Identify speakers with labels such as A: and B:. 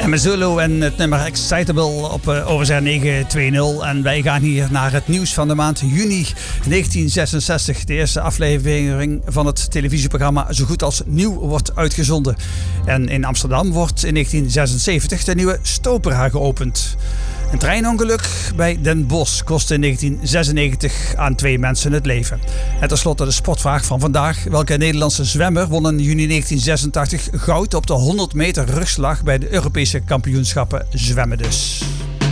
A: Mazzolo en het nummer Excitable op OZR 920. En wij gaan hier naar het nieuws van de maand juni 1966. De eerste aflevering van het televisieprogramma Zo Goed Als Nieuw wordt uitgezonden. En in Amsterdam wordt in 1976 de nieuwe Stopera geopend. Een treinongeluk bij Den Bosch kostte in 1996 aan 2 mensen het leven. En tenslotte de sportvraag van vandaag. Welke Nederlandse zwemmer won in juni 1986 goud op de 100 meter rugslag bij de Europese kampioenschappen zwemmen dus?